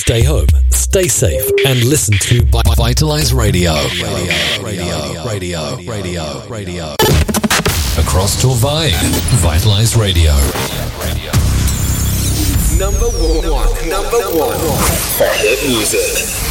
Stay home, stay safe, and listen to Vitalize Radio. Radio. Across Torvai, Vitalize Radio. Number one for hit music.